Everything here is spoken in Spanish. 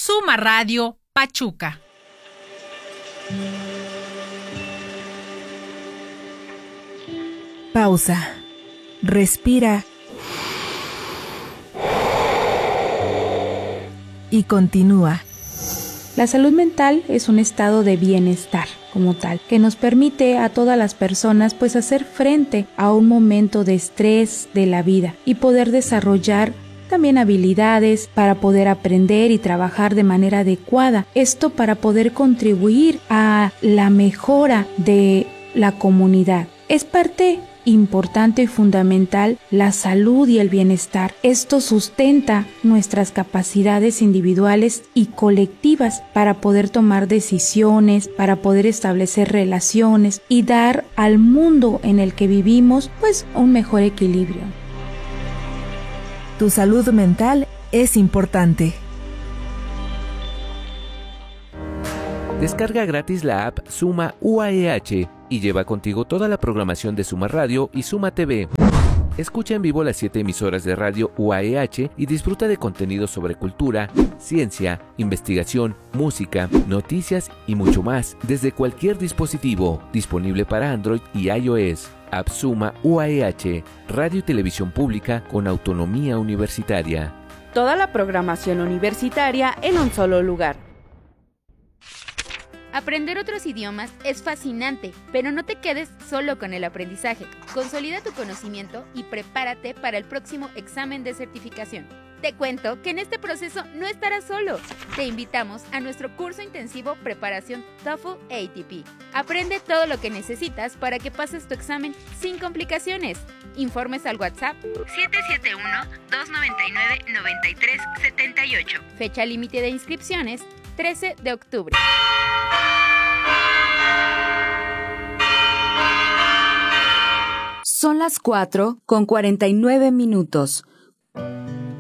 Suma Radio Pachuca. Pausa. Respira. Y continúa. La salud mental es un estado de bienestar como tal, que nos permite a todas las personas pues hacer frente a un momento de estrés de la vida y poder desarrollar también habilidades para poder aprender y trabajar de manera adecuada. Esto para poder contribuir a la mejora de la comunidad. Es parte importante y fundamental la salud y el bienestar. Esto sustenta nuestras capacidades individuales y colectivas para poder tomar decisiones, para poder establecer relaciones y dar al mundo en el que vivimos pues un mejor equilibrio. Tu salud mental es importante. Descarga gratis la app Suma UAEH y lleva contigo toda la programación de Suma Radio y Suma TV. Escucha en vivo las 7 emisoras de radio UAEH y disfruta de contenidos sobre cultura, ciencia, investigación, música, noticias y mucho más desde cualquier dispositivo, disponible para Android y iOS. App Suma UAEH, radio y televisión pública con autonomía universitaria. Toda la programación universitaria en un solo lugar. Aprender otros idiomas es fascinante, pero no te quedes solo con el aprendizaje. Consolida tu conocimiento y prepárate para el próximo examen de certificación. Te cuento que en este proceso no estarás solo. Te invitamos a nuestro curso intensivo Preparación TOEFL ATP. Aprende todo lo que necesitas para que pases tu examen sin complicaciones. Informes al WhatsApp 771-299-9378. Fecha límite de inscripciones 13 de octubre. Son las 4:49.